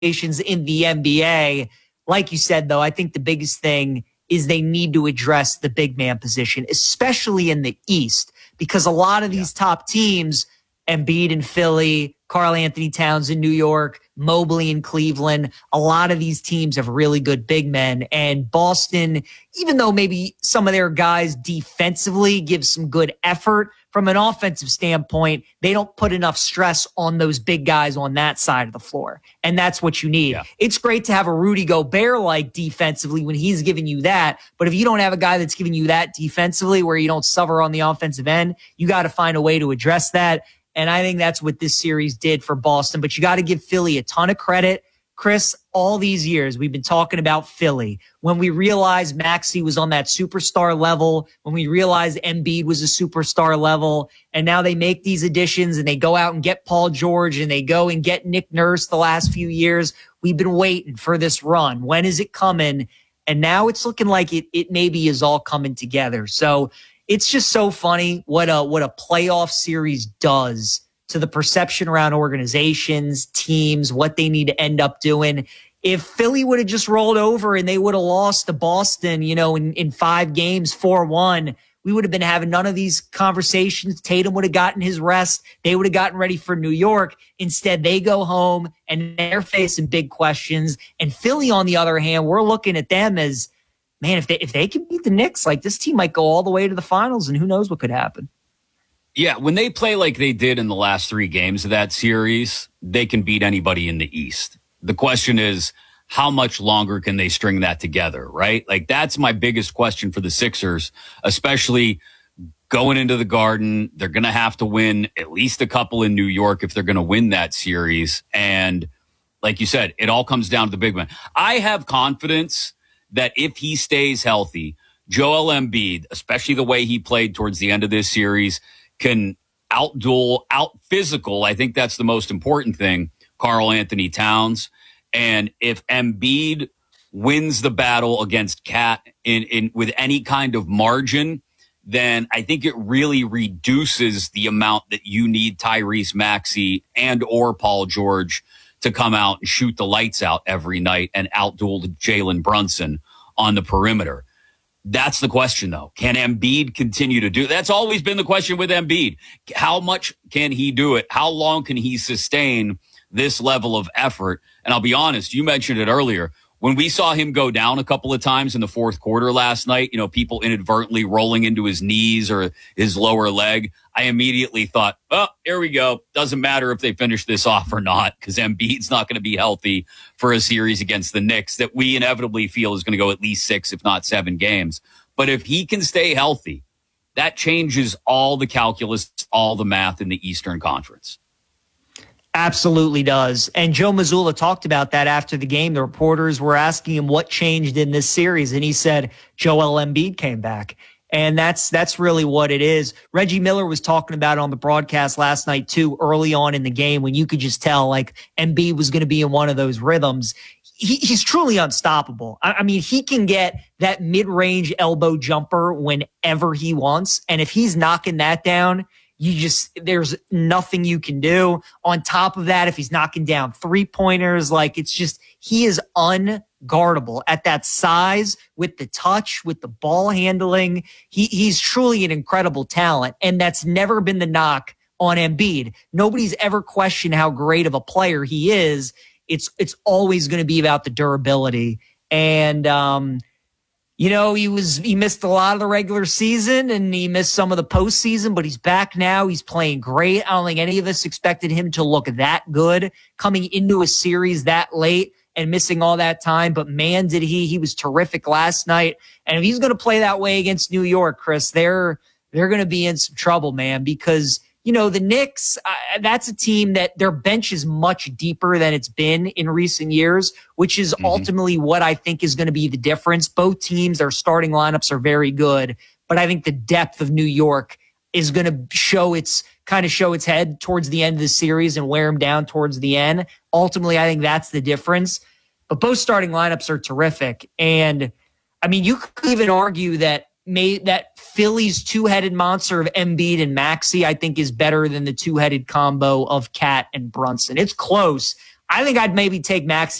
in the NBA. Like you said, though, I think the biggest thing is they need to address the big man position, especially in the East, because a lot of these top teams, Embiid in Philly, Karl Anthony Towns in New York, Mobley in Cleveland, a lot of these teams have really good big men. And Boston, even though maybe some of their guys defensively give some good effort, from an offensive standpoint, they don't put enough stress on those big guys on that side of the floor. And that's what you need. Yeah. It's great to have a Rudy Gobert-like defensively when he's giving you that. But if you don't have a guy that's giving you that defensively where you don't suffer on the offensive end, you got to find a way to address that. And I think that's what this series did for Boston. But you got to give Philly a ton of credit. Chris, all these years we've been talking about Philly. When we realized Maxey was on that superstar level, when we realized Embiid was a superstar level, and now they make these additions and they go out and get Paul George and they go and get Nick Nurse the last few years. We've been waiting for this run. When is it coming? And now it's looking like it maybe is all coming together. So it's just so funny what a playoff series does to the perception around organizations, teams, what they need to end up doing. If Philly would have just rolled over and they would have lost to Boston, in 5 games, 4-1, we would have been having none of these conversations. Tatum would have gotten his rest. They would have gotten ready for New York. Instead, they go home and they're facing big questions. And Philly, on the other hand, we're looking at them as, man, if they can beat the Knicks, like this team might go all the way to the finals and who knows what could happen. Yeah, when they play like they did in the last 3 games of that series, they can beat anybody in the East. The question is, how much longer can they string that together, right? Like, that's my biggest question for the Sixers, especially going into the Garden. They're going to have to win at least a couple in New York if they're going to win that series. And like you said, it all comes down to the big man. I have confidence that if he stays healthy, Joel Embiid, especially the way he played towards the end of this series, can out-physical, I think that's the most important thing, Karl Anthony Towns. And if Embiid wins the battle against Cat with any kind of margin, then I think it really reduces the amount that you need Tyrese Maxey and or Paul George to come out and shoot the lights out every night and outduel Jalen Brunson on the perimeter. That's the question, though. Can Embiid continue to do? That's always been the question with Embiid. How much can he do it? How long can he sustain this level of effort? And I'll be honest, you mentioned it earlier. When we saw him go down a couple of times in the fourth quarter last night, people inadvertently rolling into his knees or his lower leg, I immediately thought, oh, here we go. Doesn't matter if they finish this off or not, because Embiid's not going to be healthy for a series against the Knicks that we inevitably feel is going to go at least 6, if not 7 games. But if he can stay healthy, that changes all the calculus, all the math in the Eastern Conference. Absolutely does. And Joe Mazzulla talked about that after the game. The reporters were asking him what changed in this series, and he said Joel Embiid came back. And that's really what it is. Reggie Miller was talking about it on the broadcast last night too, early on in the game, when you could just tell like Embiid was going to be in one of those rhythms. He's truly unstoppable. I mean, he can get that mid-range elbow jumper whenever he wants. And if he's knocking that down, there's nothing you can do. On top of that, if he's knocking down 3-pointers, he is unguardable at that size, with the touch, with the ball handling. He's truly an incredible talent. And that's never been the knock on Embiid. Nobody's ever questioned how great of a player he is. It's always going to be about the durability. And, he missed a lot of the regular season and he missed some of the postseason, but he's back now. He's playing great. I don't think any of us expected him to look that good coming into a series that late and missing all that time. But man, did he. He was terrific last night. And if he's going to play that way against New York, Chris, they're going to be in some trouble, man, because the Knicks, that's a team that their bench is much deeper than it's been in recent years, which is ultimately what I think is going to be the difference. Both teams, their starting lineups are very good, but I think the depth of New York is going to show its head towards the end of the series and wear them down towards the end. Ultimately, I think that's the difference. But both starting lineups are terrific. And I mean, you could even argue that Philly's two-headed monster of Embiid and Maxey, I think, is better than the two-headed combo of Cat and Brunson. It's close. I think I'd maybe take Maxey